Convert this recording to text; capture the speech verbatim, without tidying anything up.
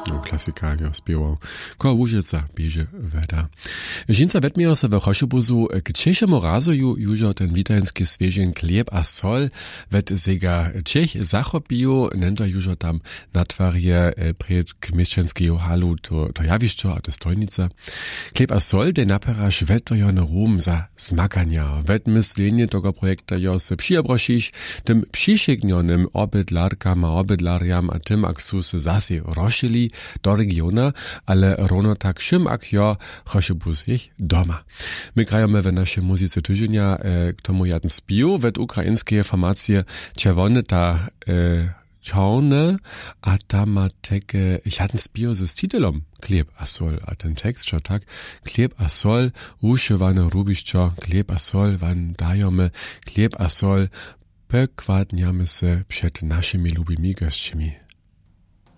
No, klasika, jo, spiewał. Ko Łużyca bieže weda. Žinca vetmiejo se we Chošobuzu k Češemu razu ju južo ten witajnski sviežen chlieb a sol vet sega Čech zachopiju, nendo južo tam natvarje pred k mieszczanskeju halu to, to jawišćo a to stojnica. Chlieb a sol de naperaš vetojo na rum za smakanja. Vet myslenje toga projekta jo se přiobrošiš tym přišegnjonym obydlarkam a obydlarjam a tym ak su se zasi rošili do regiona, ale rono tak šim ak jo Chošobuz ich doma. My grajemy w naszej muzyce tydzienia e, k tomu jeden spiu, wet ukraińskie formacje czerwone ta e, czarne, a ta ma takie jeden spiu z titulom Chlieb a sol, a ten tekst čo tak, Chlieb a sol, ušivane rubiščo, Chlieb a sol, van dajome, Chlieb a sol, pekładniamy se przed naszymi lubimi gościami.